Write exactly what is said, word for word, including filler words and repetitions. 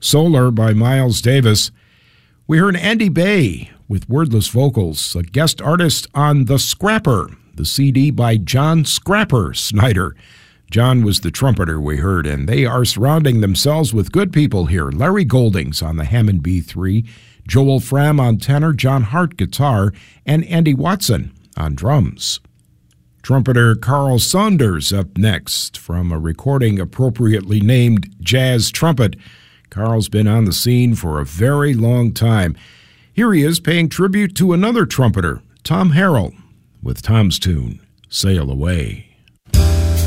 Solar by Miles Davis. We heard Andy Bay with Wordless Vocals, a guest artist on The Scrapper, the C D by John Scrapper Snyder. John was the trumpeter we heard, and they are surrounding themselves with good people here. Larry Goldings on the Hammond B three, Joel Fram on tenor, John Hart guitar, and Andy Watson on drums. Trumpeter Carl Saunders up next from a recording appropriately named Jazz Trumpet. Carl's been on the scene for a very long time. Here he is paying tribute to another trumpeter, Tom Harrell, with Tom's tune, Sail Away.